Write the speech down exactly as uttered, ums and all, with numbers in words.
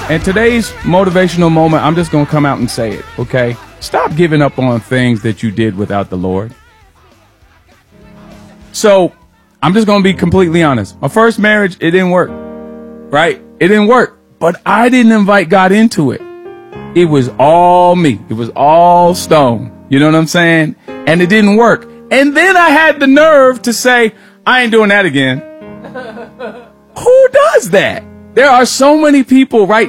And today's motivational moment, I'm just going to come out and say it, okay? Stop giving up on things that you did without the Lord. So I'm just going to be completely honest. My first marriage, it didn't work, right? It didn't work, but I didn't invite God into it. It was all me. It was all Stone. You know what I'm saying? And it didn't work. And then I had the nerve to say, I ain't doing that again. Who does that? There are so many people right